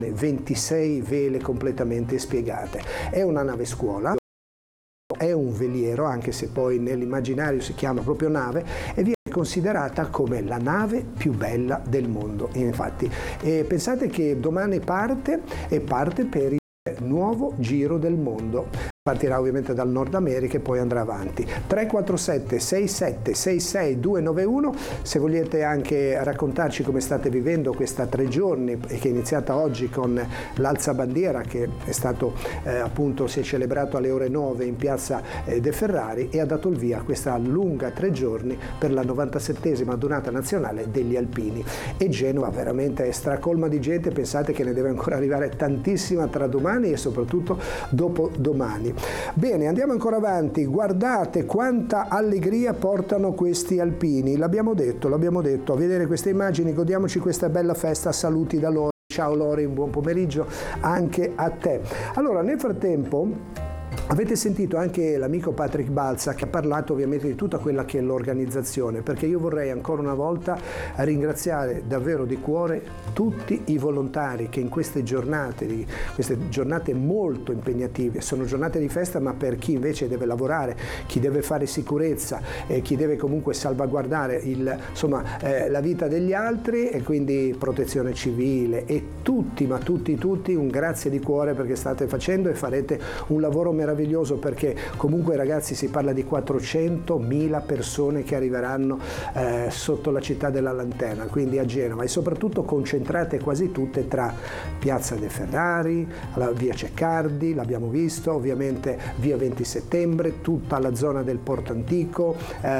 26 vele completamente spiegate. È una nave scuola, è un veliero, anche se poi nell'immaginario si chiama proprio nave, e viene considerata come la nave più bella del mondo. Infatti, pensate che domani parte per il nuovo giro del mondo. Partirà ovviamente dal Nord America e poi andrà avanti. 347 67 66 291, se volete anche raccontarci come state vivendo questa 3 giorni che è iniziata oggi con l'alzabandiera, che è stato appunto, si è celebrato alle ore 9 in piazza De Ferrari, e ha dato il via a questa lunga 3 giorni per la 97esima donata nazionale degli alpini. E Genova veramente è stracolma di gente, pensate che ne deve ancora arrivare tantissima tra domani e soprattutto dopodomani. Bene, andiamo ancora avanti. Guardate quanta allegria portano questi alpini, l'abbiamo detto, a vedere queste immagini, godiamoci questa bella festa. Saluti da Lori. Ciao Lori, un buon pomeriggio anche a te. Allora, nel frattempo avete sentito anche l'amico Patrick Balza, che ha parlato ovviamente di tutta quella che è l'organizzazione, perché io vorrei ancora una volta ringraziare davvero di cuore tutti i volontari che in queste giornate molto impegnative, sono giornate di festa, ma per chi invece deve lavorare, chi deve fare sicurezza, chi deve comunque salvaguardare la vita degli altri, e quindi protezione civile, e tutti, ma tutti un grazie di cuore, perché state facendo e farete un lavoro meraviglioso, perché comunque ragazzi si parla di 400.000 persone che arriveranno sotto la città della Lanterna, quindi a Genova, e soprattutto concentrate quasi tutte tra Piazza De Ferrari, via Ceccardi, l'abbiamo visto, ovviamente via 20 settembre, tutta la zona del Porto Antico,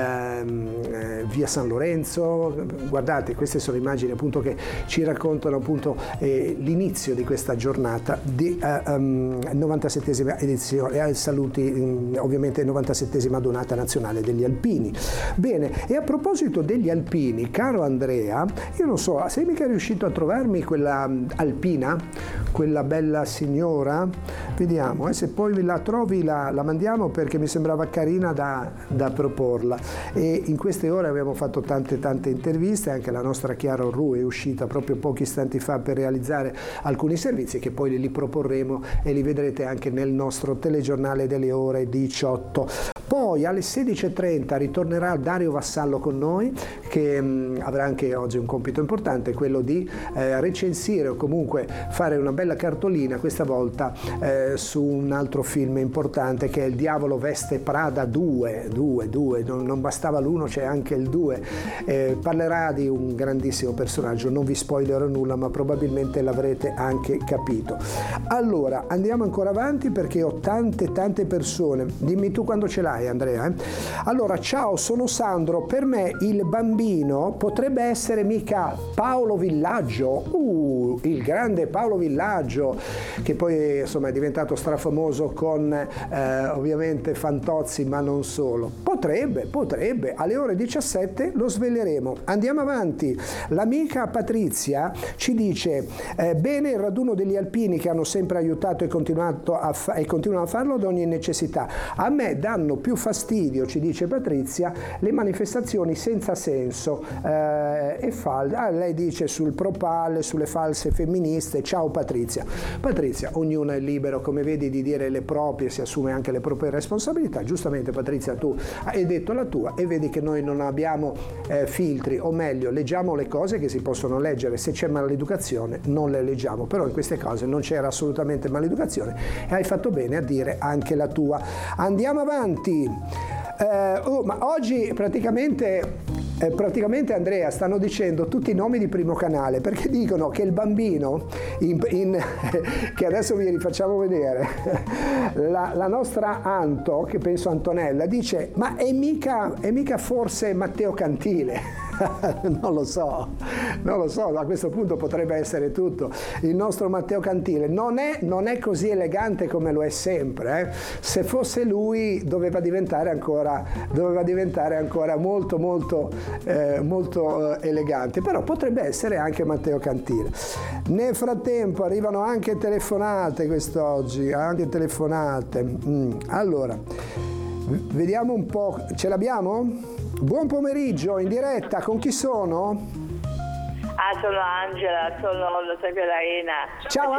via San Lorenzo. Guardate, queste sono immagini appunto che ci raccontano appunto l'inizio di questa giornata di 97esima edizione, saluti ovviamente 97esima donata nazionale degli alpini. Bene, e a proposito degli alpini, caro Andrea, io non so, sei mica riuscito a trovarmi quella alpina, quella bella signora? Vediamo, se poi la trovi la mandiamo, perché mi sembrava carina da proporla. E in queste ore abbiamo fatto tante interviste, anche la nostra Chiara Orru è uscita proprio pochi istanti fa per realizzare alcuni servizi che poi li proporremo e li vedrete anche nel nostro telegiornale delle ore 18. Poi alle 16:30 ritornerà Dario Vassallo con noi, che avrà anche oggi un compito importante, quello di recensire o comunque fare una bella cartolina, questa volta su un altro film importante che è Il Diavolo veste Prada 2, non bastava l'1, c'è anche il 2. Parlerà di un grandissimo personaggio, non vi spoilerò nulla, ma probabilmente l'avrete anche capito. Allora, andiamo ancora avanti, perché ho tante persone. Dimmi tu quando ce l'hai, Andrea. Allora, ciao, sono Sandro. Per me il bambino potrebbe essere mica Paolo Villaggio, il grande Paolo Villaggio, che poi insomma è diventato strafamoso con ovviamente Fantozzi, ma non solo. Potrebbe, alle ore 17 lo sveleremo. Andiamo avanti. L'amica Patrizia ci dice bene il raduno degli alpini, che hanno sempre aiutato e continuano a farlo ad ogni necessità. A me danno più fastidio, ci dice Patrizia, le manifestazioni senza senso lei dice sul Propal, sulle false femministe. Ciao Patrizia, ognuno è libero, come vedi, di dire le proprie, si assume anche le proprie responsabilità. Giustamente Patrizia, tu hai detto la tua, e vedi che noi non abbiamo filtri, o meglio, leggiamo le cose che si possono leggere. Se c'è maleducazione non le leggiamo, però in queste cose non c'era assolutamente maleducazione, e hai fatto bene a dire anche la tua. Andiamo avanti. Ma oggi praticamente Andrea, stanno dicendo tutti i nomi di Primo Canale, perché dicono che il bambino che adesso vi rifacciamo vedere, la nostra Anto, che penso Antonella, dice ma è mica forse Matteo Cantile? Non lo so, a questo punto potrebbe essere tutto il nostro Matteo Cantile. Non è così elegante come lo è sempre, Se fosse lui doveva diventare ancora molto elegante, però potrebbe essere anche Matteo Cantile. Nel frattempo arrivano anche telefonate quest'oggi, Allora, vediamo un po', ce l'abbiamo? Buon pomeriggio, in diretta, con chi sono? Sono Angela, sono la Sagradaina. Ciao